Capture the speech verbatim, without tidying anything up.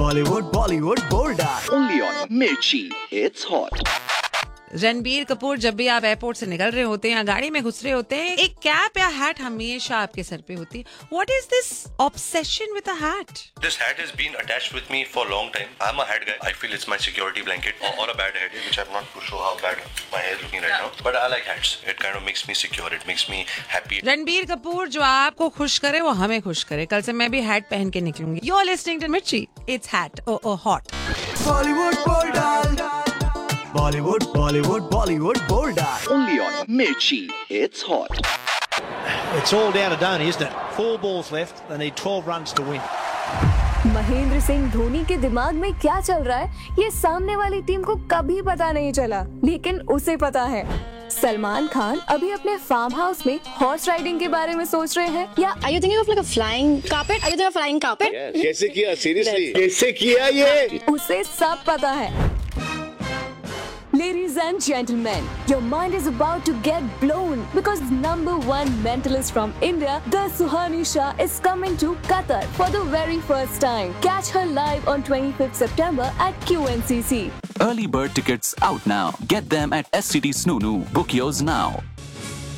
Bollywood, Bollywood, Bollywood. Only on Mirchi. It's hot. Ranbir Kapoor, जब भी आप एयरपोर्ट से निकल रहे होते हैं या गाड़ी में घुस रहे होते हैं, एक कैप या हैट हमेशा आपके सर पे होती है. What is this obsession with a hat? This hat has been attached with me for a long time. I'm a hat guy. I feel it's my security blanket, or, or a bad hair day, which I'm not too sure how bad my hair is looking right now. But I like hats. It kind of makes me secure. It makes me happy. Ranbir Kapoor जो आपको खुश करे वो हमें खुश करे. कल से मैं भी हैट पहन के निकलूंगी. You're listening to Mirchi. It's hat. Oh, oh, hot. Bollywood, Bollywood. Bollywood, Bollywood, Bollywood, Bollywood. Only on Mirchi. It's hot. It's all down to Dhoni, isn't it? Four balls left. They need twelve runs to win. Mahendra Singh Dhoni के दिमाग में क्या चल रहा है ये सामने वाली टीम को कभी पता नहीं चला, लेकिन उसे पता है. सलमान खान अभी अपने फार्म हाउस में हॉर्स राइडिंग के बारे में सोच रहे हैं, या Are you thinking of like a flying carpet? Are you thinking of flying carpet? कैसे किया? सीरियसली कैसे किया ये? उसे सब पता है. Ladies and gentlemen, your mind is about to get blown because number one mentalist from India, the Suhani Shah, is coming to Qatar for the very first time. Catch her live on twenty-fifth September at Q N C C. Early bird tickets out now. Get them at S C T Snoonu. Book yours now.